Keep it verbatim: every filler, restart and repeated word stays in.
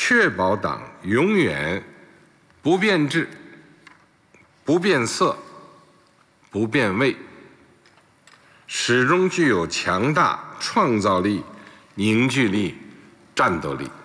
确保党永远不变质、不变色、不变味，始终具有强大创造力、凝聚力、战斗力。